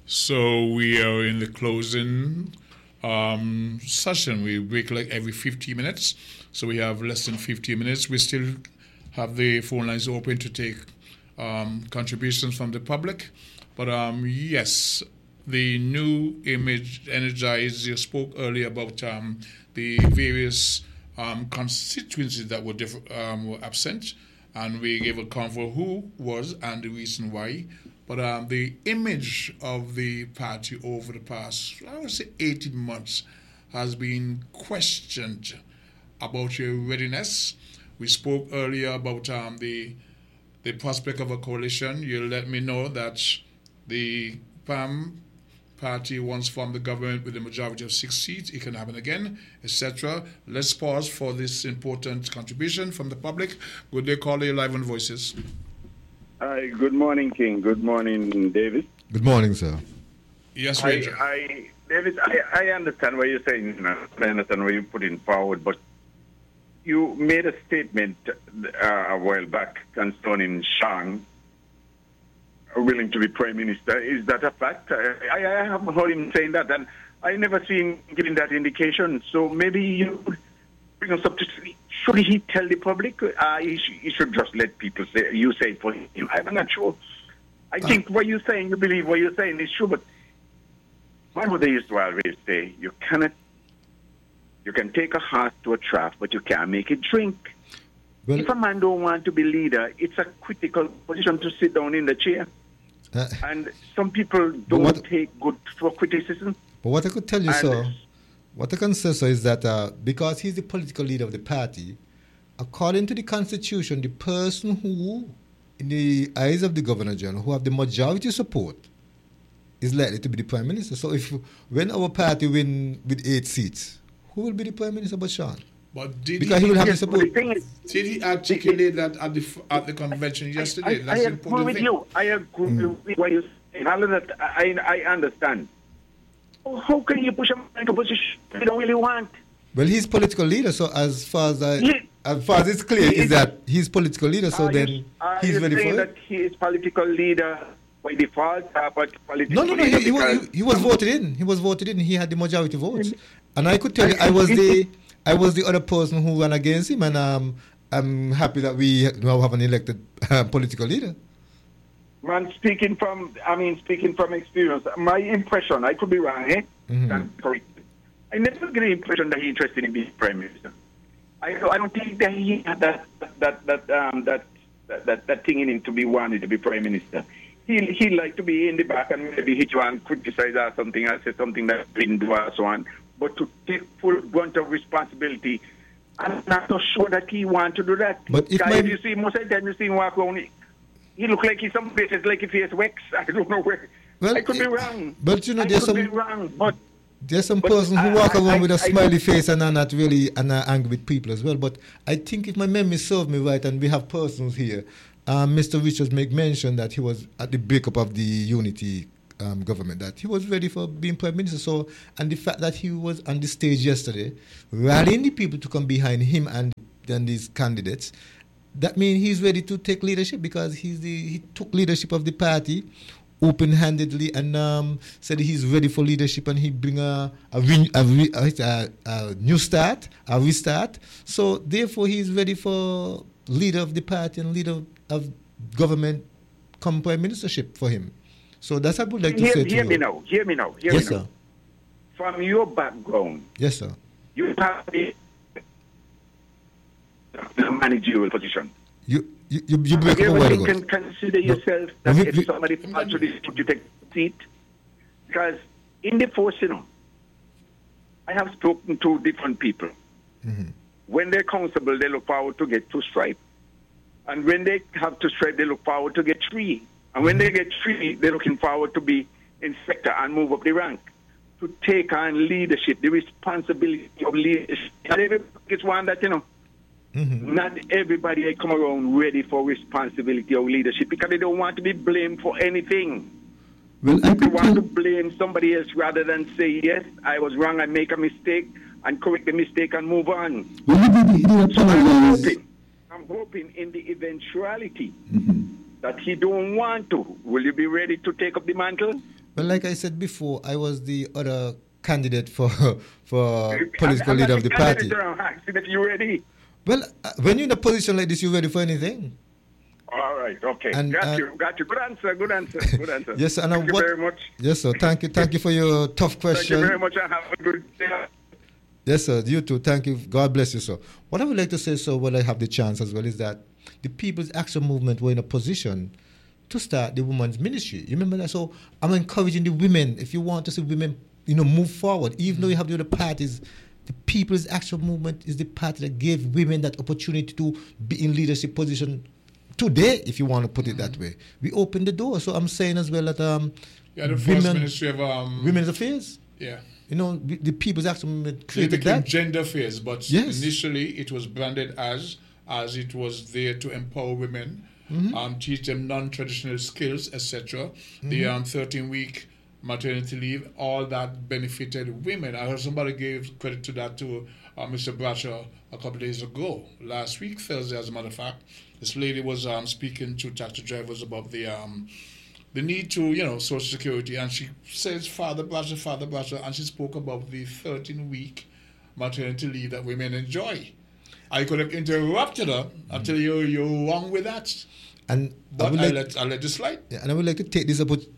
So we are in the closing session. We break like every 50 minutes. So we have less than 50 minutes. We still have the phone lines open to take contributions from the public. But yes, the new image energized. You spoke earlier about the various constituencies that were absent, and we gave a count for who was and the reason why. But the image of the party over the past, I would say, 18 months has been questioned about your readiness. We spoke earlier about the prospect of a coalition. You let me know that the PAM party once formed the government with a majority of 6 seats. It can happen again, etc. Let's pause for this important contribution from the public. Good day, caller, live on Voices. Hi, good morning, King. Good morning, David. Good morning, sir. Yes, Ranger. David, I understand what you're saying. I understand what you're putting forward, but you made a statement a while back concerning Shang willing to be Prime Minister. Is that a fact? I haven't heard him saying that, and I never seen him giving that indication. So maybe you bring us up to... Should he tell the public? He should just let people say, you say it for him. I'm not sure. I think what you're saying, you believe what you're saying is true, but my mother used to always say, you can take a horse to a trough, but you can't make it drink. Well, if a man don't want to be leader, it's a critical position to sit down in the chair. And some people don't take good for criticism. But what I could tell you, sir, what I can say, sir, is that because he's the political leader of the party, according to the Constitution, the person who, in the eyes of the Governor General, who have the majority support, is likely to be the Prime Minister. So when our party win with 8 seats, who will be the Prime Minister but Sean? But because he will have the support. Did he articulate that at the convention yesterday? I agree with you. I agree with what you say. I understand. How can you push him into a position you don't really want? Well, he's political leader, so as far as it's clear, is that he's political leader, so then he's ready for it. That he is political leader by default, but political No, leader he was voted in. He was voted in. He had the majority votes. And I could tell you, I was the other person who ran against him, and I'm happy that we now have an elected political leader. Man, speaking from experience, my impression, I could be wrong, correct. I never get the impression that he's interested in being Prime Minister. I don't think that he had that thing in him to be wanted to be Prime Minister. He like to be in the back and maybe hit you and criticize or something, or say something that didn't do or so on. But to take full brunt of responsibility, I'm not so sure that he want to do that. But if you see, most of the time you see him walk around, he look like he's some places like if he has wax. I don't know where. Well, I could be wrong. But you know, there's some but person who walk around with a smiley face and are not really angry with people as well. But I think if my memory serves me right, and we have persons here, Mr. Richards make mention that he was at the breakup of the unity government, that he was ready for being Prime Minister. So, and the fact that he was on the stage yesterday, rallying the people to come behind him and these candidates, that means he's ready to take leadership, because he took leadership of the party open-handedly and said he's ready for leadership, and he bring a new start, a restart. So therefore he's ready for leader of the party and leader of government come Prime Ministership for him. So that's what I would like to say to you. Hear me now. Yes, sir. From your background, yes, sir, you have a managerial position. You break up a while ago. You can consider yourself that if somebody falls to this, you take a seat. Because in the force, I have spoken to different people. Mm-hmm. When they're comfortable, they look forward to get 2 stripes. And when they have 2 stripes, they look forward to get 3. And when they get 3, they're looking forward to be inspector and move up the rank. To take on leadership, the responsibility of leadership. Not everybody gets one that, Mm-hmm. Not everybody come around ready for responsibility of leadership, because they don't want to be blamed for anything. Well, they want to blame somebody else rather than say, yes, I was wrong, I make a mistake, and correct the mistake and move on. I'm hoping in the eventuality that he don't want to. Will you be ready to take up the mantle? Well, like I said before, I was the other candidate for political leader of the party. You ready? Well, when you're in a position like this, you're ready for anything. All right, okay. And, got you. Good answer. Yes, and thank you very much. Yes, sir. Thank you for your tough question. Thank you very much, and have a good day. Yes, sir. You too. Thank you. God bless you, sir. What I would like to say, sir, when I have the chance as well, is that the People's Action Movement were in a position to start the women's ministry. You remember that? So I'm encouraging the women. If you want to see women, move forward, even though you have the other parties, the People's Action Movement is the party that gave women that opportunity to be in leadership position today, if you want to put it that way. We opened the door. So I'm saying as well that the first ministry of Women's Affairs. Yeah. The People's Action Movement created that. Gender affairs, but initially it was branded as it was there to empower women, teach them non-traditional skills, etc. The 13-week maternity leave, all that benefited women. I heard somebody gave credit to that to Mr. Bradshaw a couple of days ago, last week, Thursday, as a matter of fact. This lady was speaking to taxi drivers about the need to, Social Security, and she says, Father Bradshaw, and she spoke about the 13-week maternity leave that women enjoy. I could have interrupted her until you're wrong with that. But I'll let it slide. Yeah, and I would like to take this opportunity.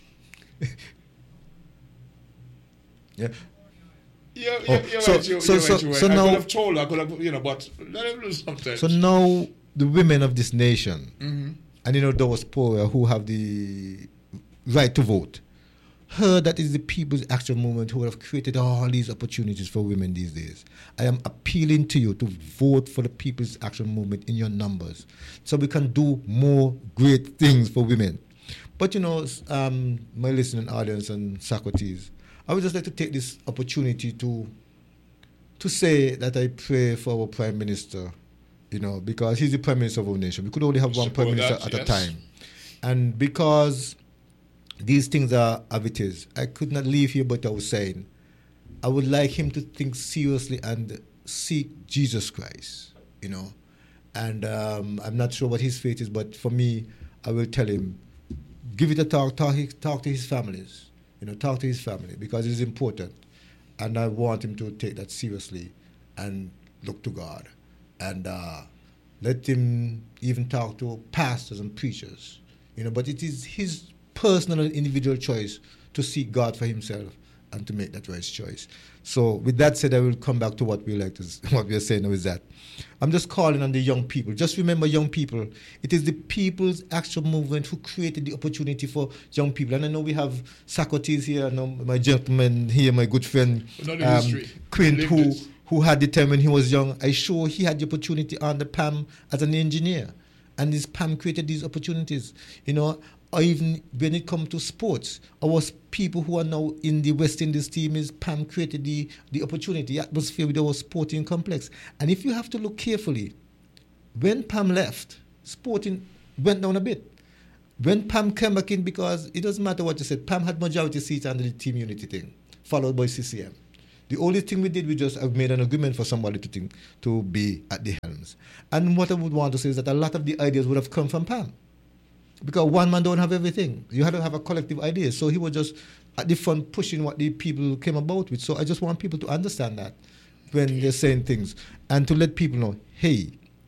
Yeah. You're right. So now, I could have told her, but let him do something. So now the women of this nation, and those poor who have the right to vote, heard that is the People's Action Movement who have created all these opportunities for women these days. I am appealing to you to vote for the People's Action Movement in your numbers so we can do more great things for women. But my listening audience and Socrates, I would just like to take this opportunity to say that I pray for our Prime Minister, because he's the Prime Minister of our nation. We could only have one Prime Minister at a time. And because these things are as it is, I could not leave here but I was saying, I would like him to think seriously and seek Jesus Christ, And I'm not sure what his faith is, but for me, I will tell him, give it a talk to his families, talk to his family, because it's important. And I want him to take that seriously and look to God. And let him even talk to pastors and preachers, but it is his personal and individual choice to seek God for himself and to make that right choice. So with that said, I will come back to what we are saying now is that I'm just calling on the young people. Just remember, young people, it is the People's Action Movement who created the opportunity for young people. And I know we have Socrates here, my gentleman here, my good friend Quint, who had the time when he was young. I'm sure he had the opportunity on the PAM as an engineer. And this PAM created these opportunities, or even when it comes to sports, our people who are now in the West Indies team is PAM created the opportunity, the atmosphere with our sporting complex. And if you have to look carefully, when PAM left, sporting went down a bit. When PAM came back in, because it doesn't matter what you said, PAM had majority seats under the team unity thing, followed by CCM. The only thing we did, we just made an agreement for somebody to be at the helms. And what I would want to say is that a lot of the ideas would have come from PAM. Because one man don't have everything. You had to have a collective idea. So he was just at the front pushing what the people came about with. So I just want people to understand that when they're saying things. And to let people know, hey,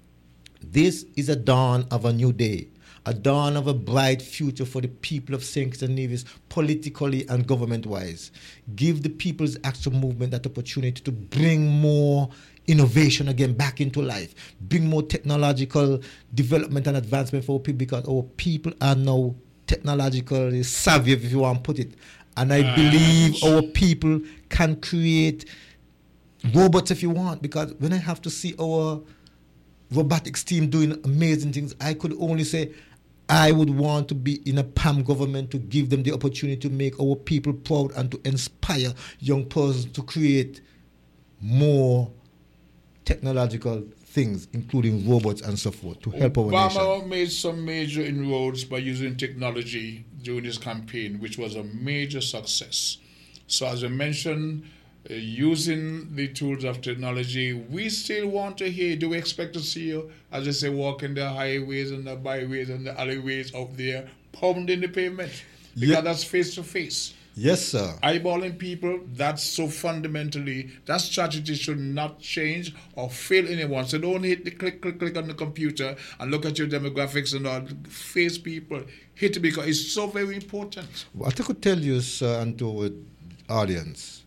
this is a dawn of a new day. A dawn of a bright future for the people of St. Kitts and Nevis, politically and government-wise. Give the People's Action Movement that opportunity to bring more innovation again back into life, bring more technological development and advancement for our people, because our people are now technologically savvy, if you want to put it. And I believe our people can create robots if you want, because when I have to see our robotics team doing amazing things, I could only say I would want to be in a PAM government to give them the opportunity to make our people proud and to inspire young persons to create more technological things, including robots and so forth, to help our nation. Obama made some major inroads by using technology during his campaign, which was a major success. So as I mentioned, using the tools of technology, we still want to hear, do we expect to see you, as they say, walking the highways and the byways and the alleyways out there, pounding the pavement? because that's face to face. Yes, sir. Eyeballing people, that's so fundamentally, that strategy should not change or fail anyone. So don't hit the click on the computer and look at your demographics and all. Face people, hit it because it's so very important. What I could tell you, sir, and to the audience,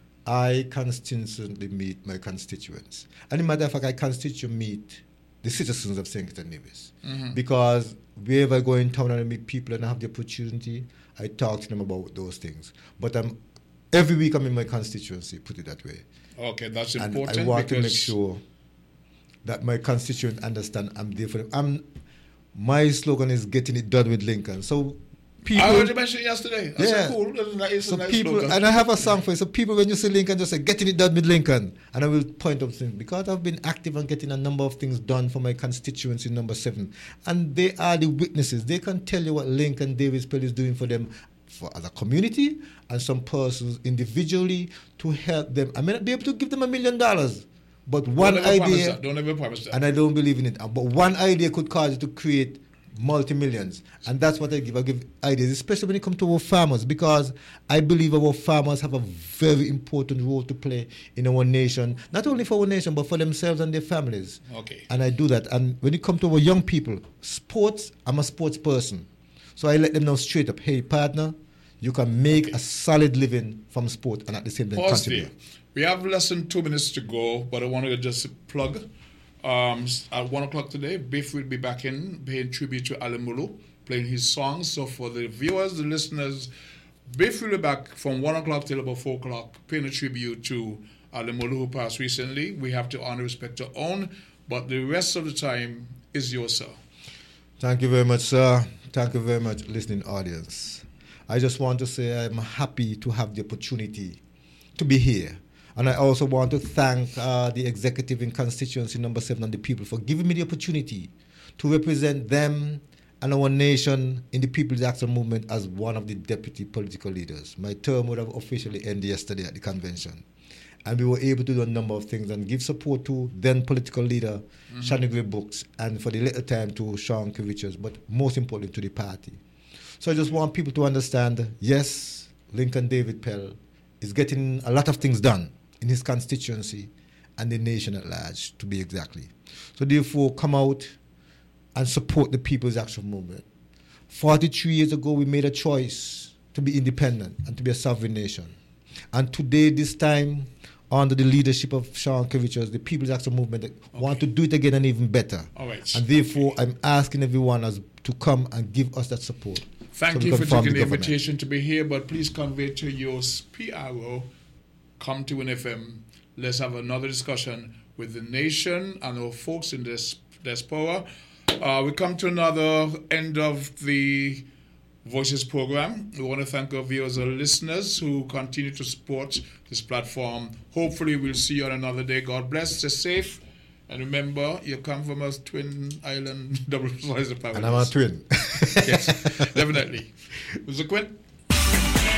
I constantly meet my constituents. And as a matter of fact, I constantly meet the citizens of St. Kitts and Nevis. Because wherever I go in town and I meet people and I have the opportunity, I talk to them about those things. But every week I'm in my constituency, put it that way. Okay, that's important. And I want to make sure that my constituents understand I'm there for them. My slogan is getting it done with Lincoln. So people, I heard you mention it yesterday. That's cool. It's a nice slogan. And I have a song for you. So people, when you see Lincoln, just say, getting it done with Lincoln. And I will point out things. Because I've been active on getting a number of things done for my constituency, number 7. And they are the witnesses. They can tell you what Lincoln Davis Pell is doing for them as a community and some persons individually to help them. I may not be able to give them $1 million. But one idea, don't ever promise that. And I don't believe in it. But one idea could cause you to create multi-millions, and that's what I give. I give ideas, especially when it comes to our farmers, because I believe our farmers have a very important role to play in our nation, not only for our nation, but for themselves and their families. Okay. And I do that. And when it comes to our young people, sports, I'm a sports person. So I let them know straight up, hey, partner, you can make a solid living from sport and at the same time contribute. We have less than 2 minutes to go, but I want to just plug. At 1 o'clock today, Biff will be back in, paying tribute to Ali Mulu, playing his songs. So for the viewers, the listeners, Biff will be back from 1 o'clock till about 4 o'clock, paying a tribute to Ali Mulu, who passed recently. We have to honor, respect, to own, but the rest of the time is yours, sir. Thank you very much, sir. Thank you very much, listening audience. I just want to say I'm happy to have the opportunity to be here. And I also want to thank the executive in constituency number 7 and the people for giving me the opportunity to represent them and our nation in the People's Action Movement as one of the deputy political leaders. My term would have officially ended yesterday at the convention. And we were able to do a number of things and give support to then political leader Shanigwe Brooks, and for the little time to Sean K. Richards, but most importantly to the party. So I just want people to understand, yes, Lincoln David Pell is getting a lot of things done in his constituency and the nation at large, to be exactly. So therefore, come out and support the People's Action Movement. 43 years ago, we made a choice to be independent and to be a sovereign nation. And today, this time, under the leadership of Sean K. Richards, the People's Action Movement want to do it again and even better. All right. And therefore, I'm asking everyone to come and give us that support. Thank you for taking the invitation to be here, but please convey to your PRO, come to an FM. Let's have another discussion with the nation and our folks in this diaspora. We come to another end of the Voices program. We want to thank our viewers and listeners who continue to support this platform. Hopefully we'll see you on another day. God bless, stay safe. And remember, you come from a twin island, double size of paradise. And I'm a twin. Yes, definitely. Mr. Quinn?